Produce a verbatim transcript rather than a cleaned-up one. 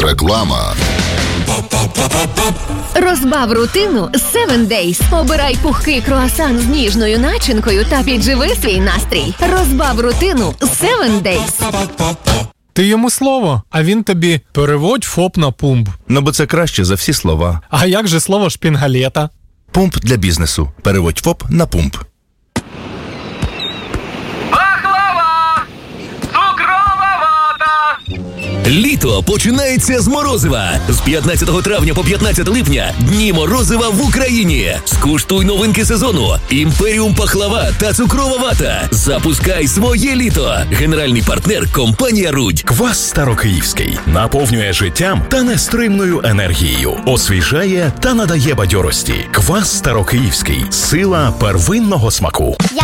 Реклама. Розбав рутину севен дейз. Обирай пухкий круасан з ніжною начинкою та підживи свій настрій. Розбав рутину севен дейз. Ти йому слово, а він тобі переводь ФОП на пумп. Ну, бо це краще за всі слова. А як же слово шпінгалета? Пумп для бізнесу. Переводь ФОП на пумп. Пахлава! Цукрова вата! Літо починається з морозива. З п'ятнадцятого травня по п'ятнадцяте липня дні морозива в Україні. Скуштуй новинки сезону. Імперіум пахлава та цукрова вата. Запускай своє літо. Генеральний партнер – компанія «Рудь». Квас Старокиївський наповнює життям та нестримною енергією. Освіжає та надає бадьорості. Квас Старокиївський – сила первинного смаку.